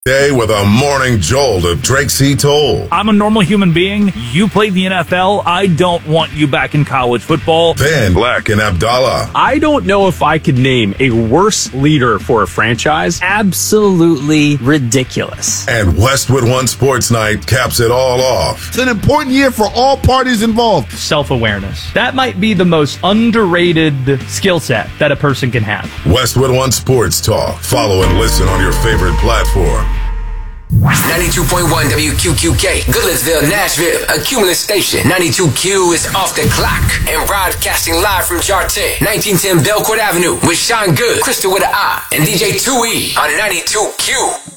Day with a morning jolt of Drake C. Toll. I'm a normal human being. You played the NFL. I don't want you back in college football. Then Black and Abdallah. I don't know if I could name a worse leader for a franchise. Absolutely ridiculous. And Westwood One Sports Night caps it all off. It's an important year for all parties involved. Self-awareness. That might be the most underrated skill set that a person can have. Westwood One Sports Talk. Follow and listen on your favorite platform. 92.1 WQQK, Goodlettsville, Nashville, a Cumulus station. 92Q is off the clock and broadcasting live from Jar 10, 1910 Belcourt Avenue with Sean Good, Crystal with an I, and DJ 2E on 92Q.